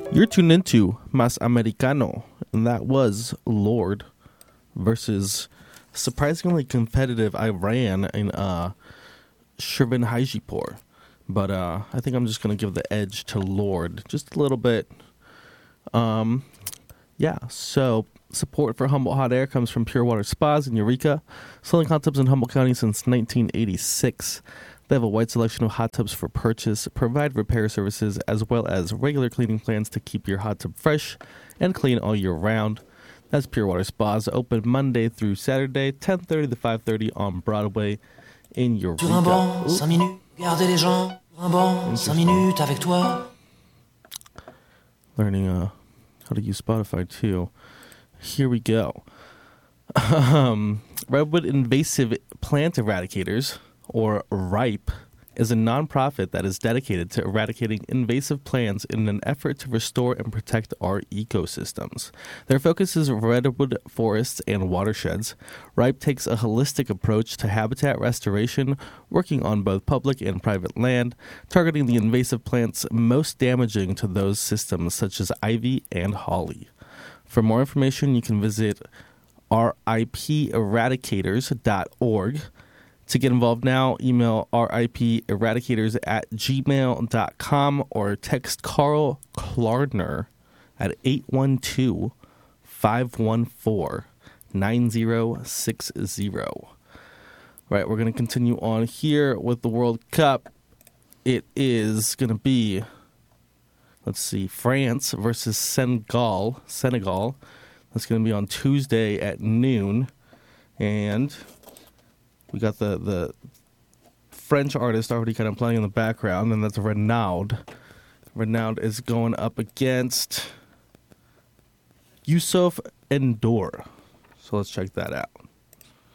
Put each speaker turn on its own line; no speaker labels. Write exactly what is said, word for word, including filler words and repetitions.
You're tuned into Mas Americano, and that was Lord versus surprisingly competitive Iran in uh, Shirvan But uh, I think I'm just going to give the edge to Lord just a little bit. Um, yeah, so support for Humboldt Hot Air comes from Pure Water Spas in Eureka, selling hot tubs in Humboldt County since nineteen eighty-six. They have a wide selection of hot tubs for purchase, provide repair services, as well as regular cleaning plans to keep your hot tub fresh and clean all year round. That's Pure Water Spas, open Monday through Saturday, ten thirty to five thirty on Broadway in Eureka.
Sur un banc, cinq minutes, garder les gens. Sur un banc, cinq minutes avec toi.
Learning uh, how to use Spotify, too. Here we go. Um, Redwood Invasive Plant Eradicators, or RIPE, is a nonprofit that is dedicated to eradicating invasive plants in an effort to restore and protect our ecosystems. Their focus is redwood forests and watersheds. RIPE takes a holistic approach to habitat restoration, working on both public and private land, targeting the invasive plants most damaging to those systems, such as ivy and holly. For more information, you can visit R I P eradicators dot org. To get involved now, email riperadicators at gmail dot com or text Carl Klardner at eight one two, five one four, nine zero six zero. Right, we're going to continue on here with the World Cup. It is going to be, let's see, France versus Senegal. Senegal. That's going to be on Tuesday at noon. And we got the, the French artist already kind of playing in the background, and that's Renaud. Renaud is going up against Youssef N'Dour. So let's check that out.